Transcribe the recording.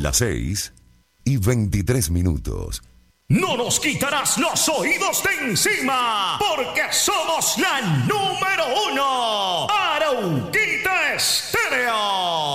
Las 6:23. No nos quitarás los oídos de encima, porque somos la número 1.